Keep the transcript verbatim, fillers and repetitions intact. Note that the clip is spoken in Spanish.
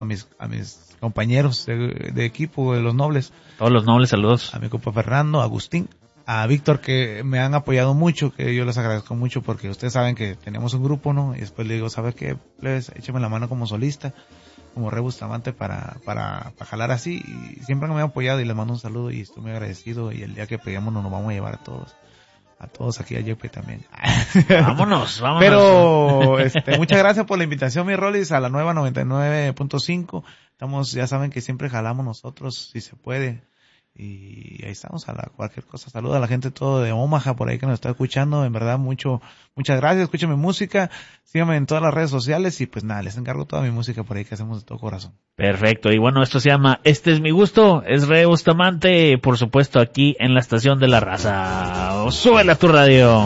a mis, a mis compañeros de, de equipo, de los nobles. Todos los nobles, saludos. A mi compa Fernando, a Agustín, a Víctor, que me han apoyado mucho, que yo les agradezco mucho porque ustedes saben que tenemos un grupo, ¿no? Y después le digo, ¿sabes qué? Plebes, échame la mano como solista, como Rey Bustamante para, para, para jalar así. Y siempre me han apoyado y les mando un saludo y estoy muy agradecido. Y el día que peguemos nos, nos vamos a llevar a todos. A todos aquí a Yepe también. Vámonos, vámonos. Pero, este, muchas gracias por la invitación, mi Rolis, a la nueva noventa y nueve punto cinco. Estamos, ya saben que siempre jalamos nosotros, si se puede. Y ahí estamos, a la, cualquier cosa. Saluda a la gente todo de Omaha por ahí que nos está escuchando. En verdad, mucho, muchas gracias. Escuchen mi música. Síganme en todas las redes sociales y pues nada, les encargo toda mi música por ahí que hacemos de todo corazón. Perfecto. Y bueno, esto se llama Este es mi gusto. Es Rey Bustamante, por supuesto, aquí en la estación de la raza. Súbela a tu radio.